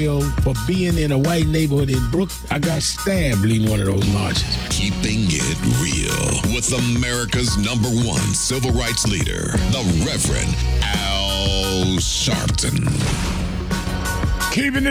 For being in a white neighborhood in Brooklyn, I got stabbed leading one of those marches. Keeping it real with America's #1 civil rights leader, the Reverend Al Sharpton. Keeping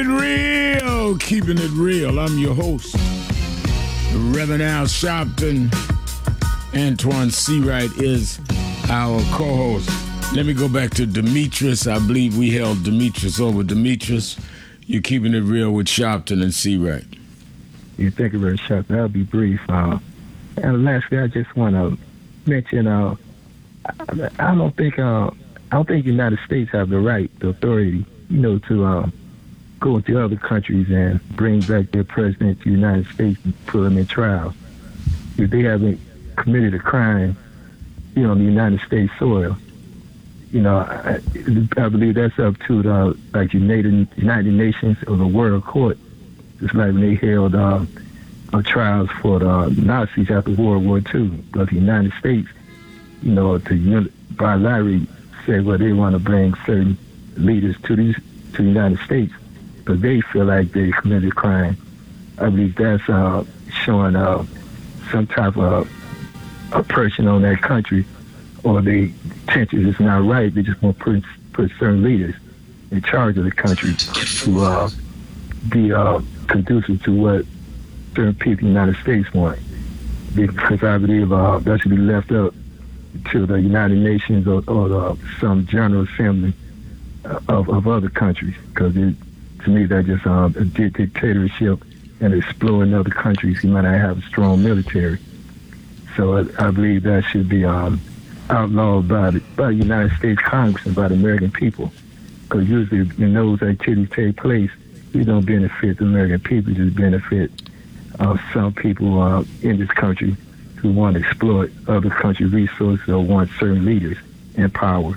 it real. I'm your host, the Reverend Al Sharpton. Antoine Seawright is our co-host. Let me go back to Demetrius. I believe we held Demetrius over. Demetrius, you're keeping it real with Sharpton and Seawright. Yeah, thank you very much, Sharpton. I'll be brief. And lastly, I just want to mention, I don't think the United States have the right, the authority, to go into other countries and bring back their president to the United States and put them in trial. If they haven't committed a crime, on the United States soil, I believe that's up to the United Nations or the World Court. Just like when they held trials for the Nazis after World War II. But the United States, bilaterally said, well, they want to bring certain leaders to the United States, but they feel like they committed a crime. I believe that's showing some type of oppression on that country, or the intention is not right. They just want to put certain leaders in charge of the country to be conducive to what certain people in the United States want. Because I believe that should be left up to the United Nations or some General Assembly of other countries. Because to me, that's just a dictatorship and exploring other countries. You might not have a strong military. So I believe that should be outlawed by the United States Congress and by the American people. Because usually when those activities take place, we don't benefit the American people, just benefit some people in this country who want to exploit other countries' resources or want certain leaders in power,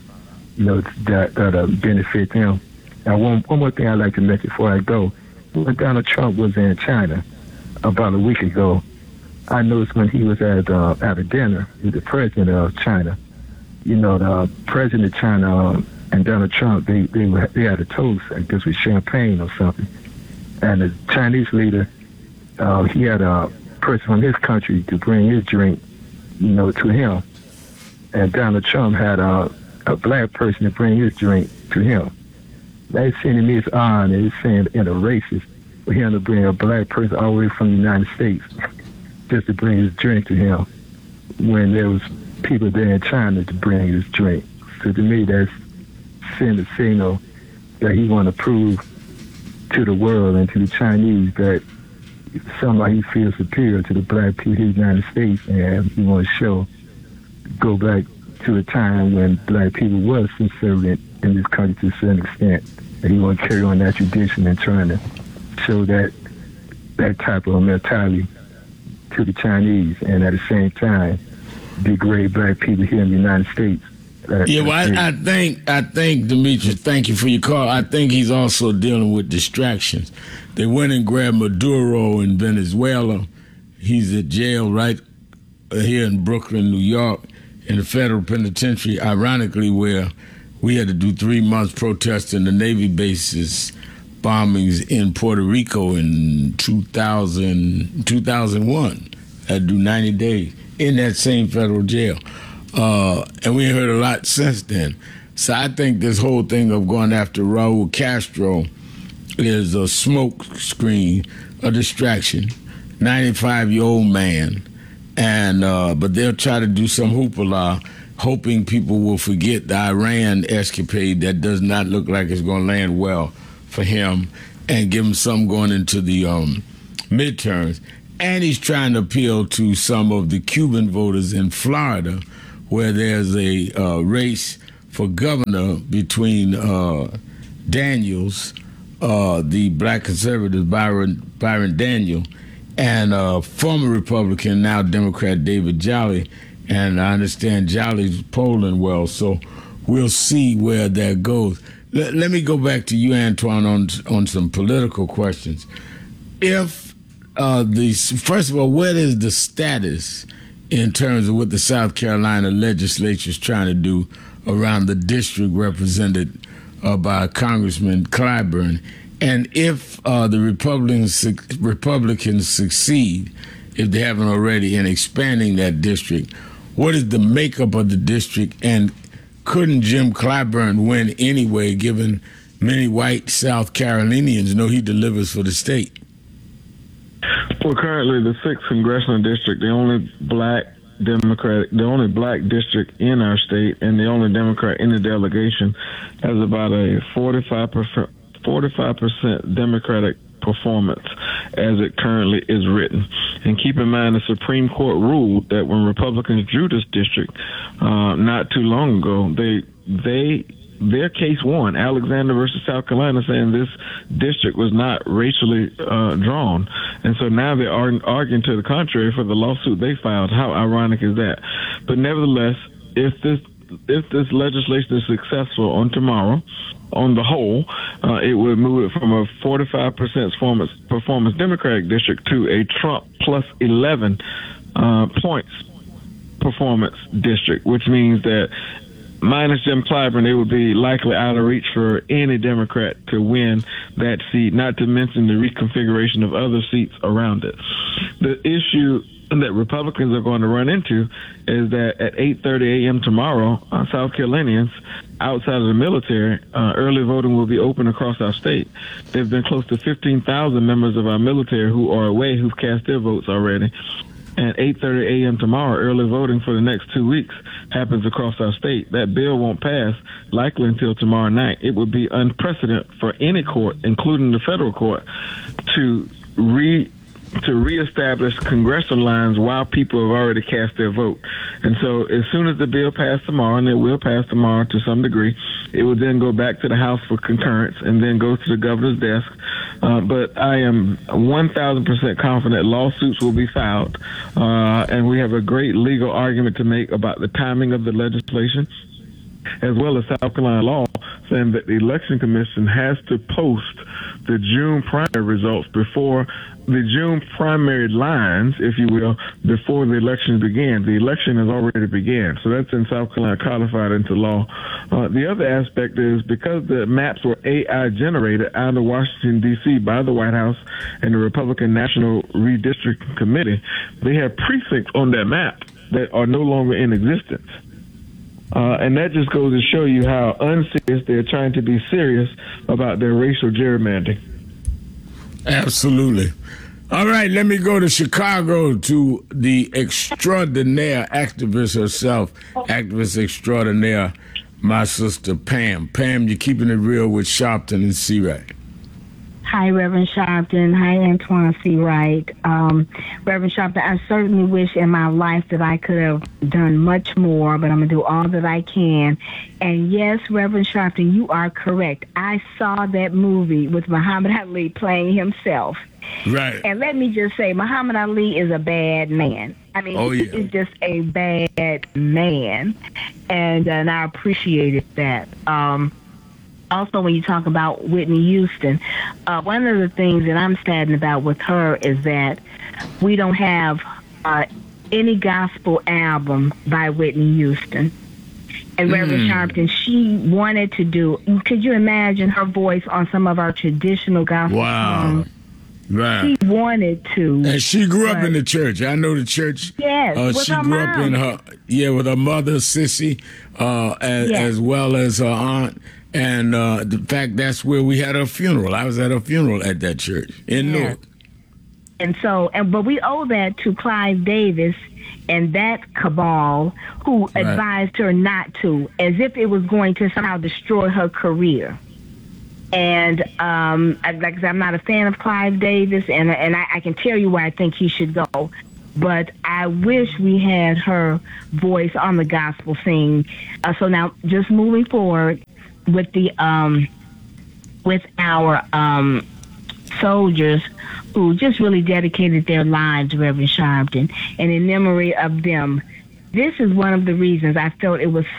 that benefit them. Now, one more thing I'd like to mention before I go. When Donald Trump was in China about a week ago, I noticed when he was at a dinner with the president of China, the president of China and Donald Trump, they had a toast, I guess with champagne or something. And the Chinese leader, he had a person from his country to bring his drink, to him. And Donald Trump had a black person to bring his drink to him. That seemed to me as odd, and it's saying in a racist for him to bring a black person all the way from the United States just to bring his drink to him when there was people there in China to bring his drink. So to me, that's sending a signal that he want to prove to the world and to the Chinese that somehow he feels superior to the black people in the United States, and he want to go back to a time when black people was conservative in this country to a certain extent, and he want to carry on that tradition and trying to show that type of mentality to the Chinese, and at the same time degrade black people here in the United States. I think, Demetrius, thank you for your call. I think he's also dealing with distractions. They went and grabbed Maduro in Venezuela. He's at jail right here in Brooklyn, New York, in the federal penitentiary, ironically, where we had to do 3 months protesting the Navy bases bombings in Puerto Rico in 2001. I had to do 90 days in that same federal jail. And we heard a lot since then. So I think this whole thing of going after Raul Castro is a smoke screen, a distraction. 95-year-old man. And but they'll try to do some hoopla, hoping people will forget the Iran escapade that does not look like it's going to land well for him, and give him some going into the midterms. And he's trying to appeal to some of the Cuban voters in Florida, where there's a race for governor between Daniels, the black conservative Byron Daniel, and former Republican, now Democrat David Jolly. And I understand Jolly's polling well, so we'll see where that goes. Let me go back to you, Antoine, on some political questions. If first of all, what is the status in terms of what the South Carolina legislature is trying to do around the district represented by Congressman Clyburn? And if the Republicans succeed, if they haven't already, in expanding that district, what is the makeup of the district? And couldn't Jim Clyburn win anyway, given many white South Carolinians know he delivers for the state? Well, currently the 6th congressional district, the only black district in our state, and the only Democrat in the delegation, has about a 45% Democratic performance as it currently is written. And keep in mind, the Supreme Court ruled that when Republicans drew this district not too long ago, their case won. Alexander versus South Carolina, saying this district was not racially drawn. And so now they're arguing to the contrary for the lawsuit they filed. How ironic is that? But nevertheless, if this legislation is successful on tomorrow, on the whole, it would move it from a 45% performance Democratic district to a Trump plus 11 points performance district, which means that minus Jim Clyburn, they would be likely out of reach for any Democrat to win that seat, not to mention the reconfiguration of other seats around it. The issue that Republicans are going to run into is that at 8:30 a.m. tomorrow, South Carolinians outside of the military, early voting will be open across our state. There have been close to 15,000 members of our military who are away who've cast their votes already. And 8:30 a.m. tomorrow, early voting for the next 2 weeks happens across our state. That bill won't pass likely until tomorrow night. It would be unprecedented for any court, including the federal court, to reestablish congressional lines while people have already cast their vote. And so as soon as the bill passed tomorrow, and it will pass tomorrow to some degree, it will then go back to the House for concurrence and then go to the governor's desk. But I am 1,000% confident lawsuits will be filed, and we have a great legal argument to make about the timing of the legislation, as well as South Carolina law saying that the Election Commission has to post the June primary results before the June primary lines, if you will, before the election began. The election has already began, so that's in South Carolina codified into law. The other aspect is because the maps were AI generated out of Washington, D.C. by the White House and the Republican National Redistricting Committee, they have precincts on that map that are no longer in existence. And that just goes to show you how unserious they're trying to be serious about their racial gerrymandering. Absolutely. All right, let me go to Chicago to the extraordinaire activist herself, activist extraordinaire, my sister Pam. Pam, you're keeping it real with Sharpton and C-Wright. Hi, Reverend Sharpton. Hi, Antoine C. Wright. Reverend Sharpton, I certainly wish in my life that I could have done much more, but I'm going to do all that I can. And yes, Reverend Sharpton, you are correct. I saw that movie with Muhammad Ali playing himself. Right. And let me just say, Muhammad Ali is a bad man. I mean, he's just a bad man. And I appreciated that. Also, when you talk about Whitney Houston, one of the things that I'm saddened about with her is that we don't have any gospel album by Whitney Houston. And Reverend Sharpton, she wanted to do, could you imagine her voice on some of our traditional gospel songs? Right. She wanted to. And she grew up in the church. I know the church. Yes, she grew up in with her mother, Sissy, as well as her aunt. And the fact that's where we had her funeral. I was at her funeral at that church in Newark. And so, but we owe that to Clive Davis and that cabal who advised her not to, as if it was going to somehow destroy her career. And like I said, I'm not a fan of Clive Davis, and I can tell you why I think he should go. But I wish we had her voice on the gospel scene. So now, just moving forward, with the with our soldiers who just really dedicated their lives, Reverend Sharpton, and in memory of them, this is one of the reasons I felt it was